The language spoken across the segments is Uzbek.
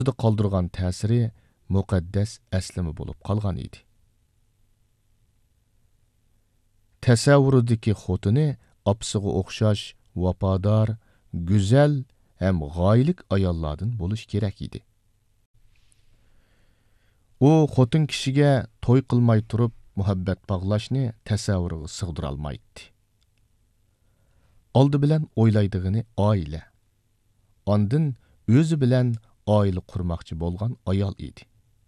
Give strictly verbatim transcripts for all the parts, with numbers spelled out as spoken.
qoldirgan ta'siri muqaddas əslimi bo'lib qolgan edi. Təsəvvürüdəki xotini apsığı oxşaş, vafadar, güzel hem g'oyilik ayollardan bo'lish kerak edi. U xotin kishiga to'y qilmay turib muhabbat bog'lashni tasavvuriga sig'dira olmaydi. Oldi bilan o'ylaydig'ini oila. Ondan o'zi bilan oila qurmoqchi bo'lgan ayol edi.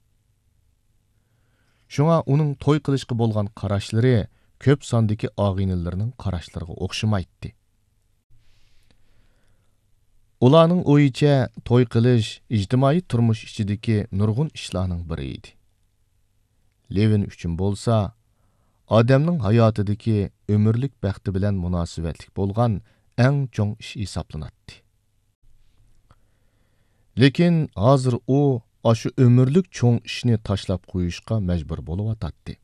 Shunga uning to'y qilishga bo'lgan qarashlari ko'p sondagi og'inilarining qarashlariga o'xshamaydi. Ularning o'yicha to'y qilish ijtimoiy turmush ichidagi nurg'un ishlarning biri edi. Levin uchun bo'lsa, odamning hayotidagi umrlik baxti bilan munosabatlik bo'lgan eng cho'ng ish hisoblanadi. Lekin hozir u shu umrlik cho'ng ishni tashlab qo'yishga majbur bo'layotdi.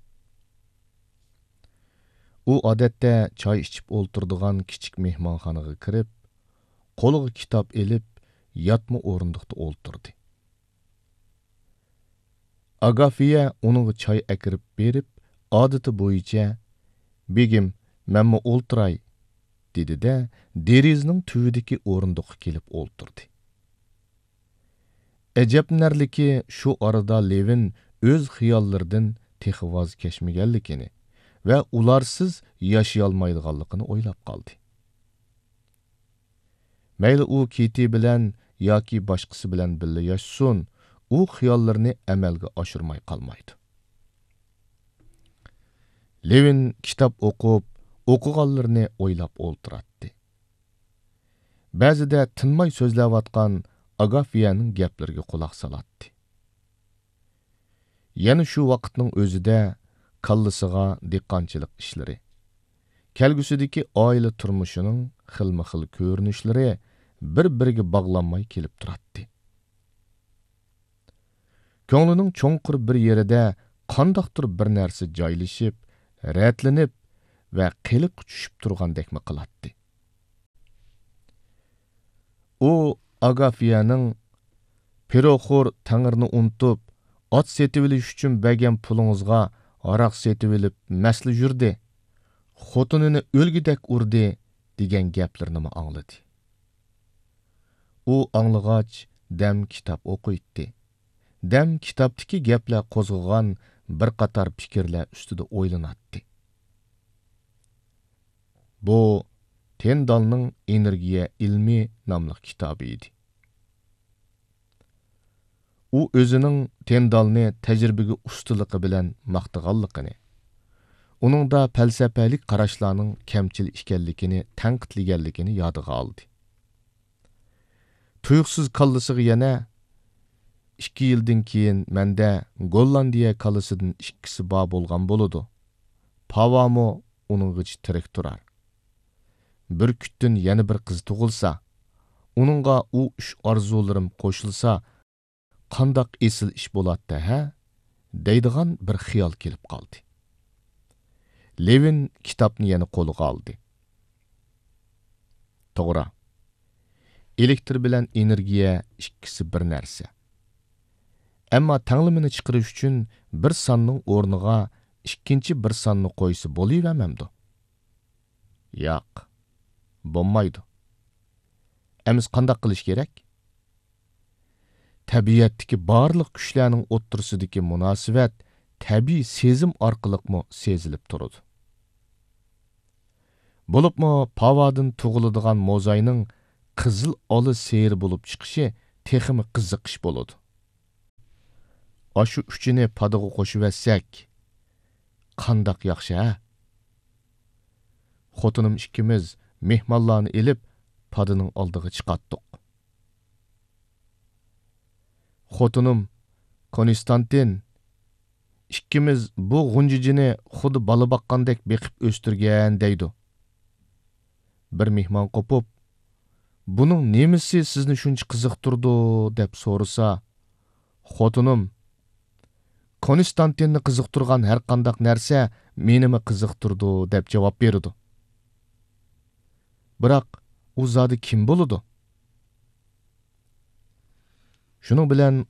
U odatda choy ichib o'ltiradigan kichik mehmonxonaga kirib, qo'liga kitob elib, yotma o'rindiqda o'ltirdi. Agafiya uning choy akirib berib, odati bo'yicha "Begim, menmi o'ltiray?" dedi-de, derizning tuvidagi o'rindiqqa kelib o'ltirdi. Ajabnarliki shu orada Levin o'z xiyollaridan texi voz kechmaganligini va ularsiz yashay olmaydiganligini o'ylab qoldi. Mayli u Kiti bilan yoki boshqasi bilan birga yashsin, u xiyollarini amalga oshirmay qolmaydi. Levin kitob o'qib, o'qiganlarini o'ylab o'ltiradi. Ba'zida tinmay so'zlayotgan Agafiyaning gaplariga quloq soladi. Yana shu vaqtning o'zida kallasiga dehqonchilik ishlari, kelgusidagi oila turmushining xilma-xil ko'rinishlari bir-biriga bog'lanmay kelib turadi. Ko'nglining cho'nqur bir yerida qandoqdir bir narsa joylashib, ratlanib va qiliq tushib turgandekmi qiladi. U Agafiyaning "Piroxor tangirni unutib, ot setib olish uchun bergan pulingizga aroq setib olib masli yurdi, xotinini o'lgidek urdi" degan gaplarini angladi. U anglag'ach dam kitob o'qiydi. Dam kitobdagi gaplar qo'zg'agan bir qator fikrlar ustida o'ylanadi. Bu Tendalning Energiya ilmi nomli kitobi edi. U o'zining Tendalni tajribaga ustunligi bilan maqtaganligini, uningda falsafalik qarashlarning kamchil ekanligini tanqidlaganligini yodiga oldi. Tuyuqsiz kallasiga yana ikki yildan keyin menda Gollandiya kallasidan ikkisi bor bo'lgan bo'ladi. Pavamo uningga tirik turar. Bir kütdün yana bir qiz tug'ilsa, uningga u uch orzularim qo'shilsa, qandoq esil ish bo'ladi, ha? deydigan bir xiyol kelib qoldi. Levin kitobni yana qo'liga oldi. To'g'ri. Elektr bilan energiya ikkisi bir narsa. Ammo tanglimini chiqarish uchun bir sonning o'rniga ikkinchi bir sonni qo'ysa bo'lavermamdi. Yo'q. Bo'lmaydi. Amiz qandoq qilish kerak? Tabiatdagi barliq kuchlarning o'ttirsidagi munosabat tabiiy sezim orqaliqmi sezilib turadi. Bo'libmi Pavadan tug'iladigan mo'zayning qizil oli seyir bo'lib chiqishi texmi qiziqish bo'ladi. Ashu uchini padaga qo'shib etsak, qandoq yaxshi, ha? Xotinim ikkimiz mehmonlarni elib padining oldiga chiqatdik. Xotinim Konstantin ikkimiz bu g'unjijini xuddi bola baqqandek beqib o'stirgan deydi. Bir mehmon qopib, buning nemisi sizni shuncha qiziqtirdi deb so'rasa, xotinim Konstantinni qiziqtirgan har qanday narsa menimi qiziqtirdi deb javob berdi. Biroq u zodi kim bo'ladi? Şuning bilan